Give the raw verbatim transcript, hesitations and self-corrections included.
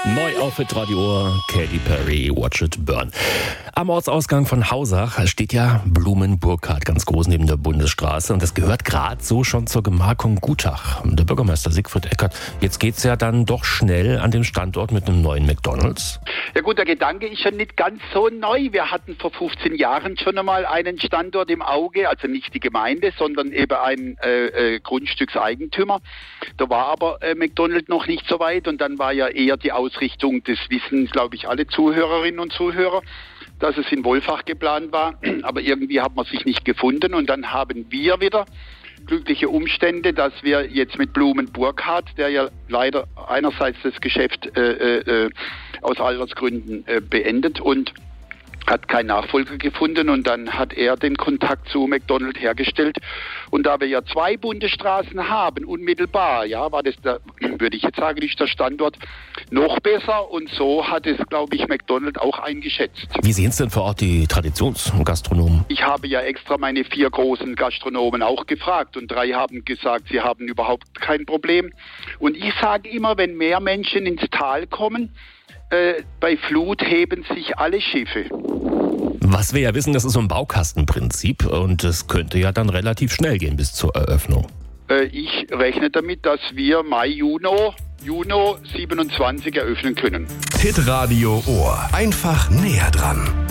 Neu auf Hitradio Ohr, Katy Perry, Watch It Burn. Am Ortsausgang von Hausach steht ja Blumen-Burkhardt ganz groß neben der Bundesstraße und das gehört gerade so schon zur Gemarkung Gutach. Der Bürgermeister Siegfried Eckert, jetzt geht's ja dann doch schnell an dem Standort mit einem neuen McDonald's. Ja gut, der Gedanke ist schon nicht ganz so neu. Wir hatten vor fünfzehn Jahren schon einmal einen Standort im Auge, also nicht die Gemeinde, sondern eben ein äh, äh, Grundstückseigentümer. Da war aber äh, McDonald's noch nicht so weit und dann war ja eher die Ausrichtung, das wissen, glaube ich, alle Zuhörerinnen und Zuhörer, dass es in Wolfach geplant war, aber irgendwie hat man sich nicht gefunden und dann haben wir wieder glückliche Umstände, dass wir jetzt mit Blumen-Burkhardt, der ja leider einerseits das Geschäft äh, äh, aus Altersgründen äh, beendet und hat keinen Nachfolger gefunden und dann hat er den Kontakt zu McDonald's hergestellt. Und da wir ja zwei Bundesstraßen haben, unmittelbar, ja, war das, der, würde ich jetzt sagen, ist der Standort noch besser und so hat es, glaube ich, McDonald's auch eingeschätzt. Wie sehen es denn vor Ort die Traditionsgastronomen? Ich habe ja extra meine vier großen Gastronomen auch gefragt und drei haben gesagt, sie haben überhaupt kein Problem. Und ich sage immer, wenn mehr Menschen ins Tal kommen, Äh, bei Flut heben sich alle Schiffe. Was wir ja wissen, das ist so ein Baukastenprinzip und es könnte ja dann relativ schnell gehen bis zur Eröffnung. Äh, ich rechne damit, dass wir Mai, Juni, Juni siebenundzwanzig eröffnen können. Hitradio Ohr. Einfach näher dran.